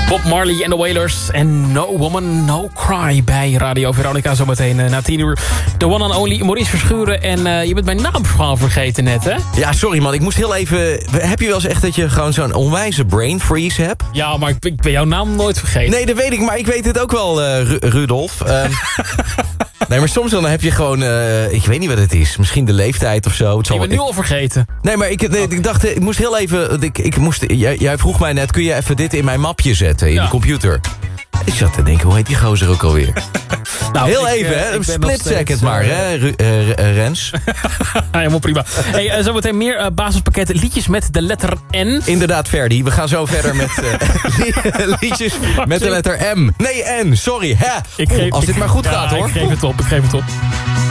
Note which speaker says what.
Speaker 1: Bob Marley en de Wailers en No Woman, No Cry bij Radio Veronica. Zometeen na 10 uur. The one and only Maurice Verschuren. En je bent mijn naam gewoon vergeten net, hè?
Speaker 2: Ja, sorry man. Ik moest heel even... Heb je wel eens echt dat je gewoon zo'n onwijze brain freeze hebt?
Speaker 1: Ja, maar ik ben jouw naam nooit vergeten.
Speaker 2: Nee, dat weet ik. Maar ik weet het ook wel, Rudolf. Nee, maar soms dan heb je gewoon... ik weet niet wat het is. Misschien de leeftijd of zo.
Speaker 1: Je bent nu al vergeten.
Speaker 2: Nee, maar ik dacht... Ik moest heel even... Jij vroeg mij net... Kun je even dit in mijn mapje zetten? In de computer? Ik zat te denken, hoe heet die gozer ook alweer? Nou, heel even, hè? Een split second maar, hè, Rens?
Speaker 1: Helemaal prima. Hey, zometeen meer basispakketten. Liedjes met de letter N.
Speaker 2: Inderdaad, Ferdi. We gaan zo verder met liedjes met de letter M. Nee, N. Sorry. Hè? Als dit maar goed gaat, hoor.
Speaker 1: Ik geef het op.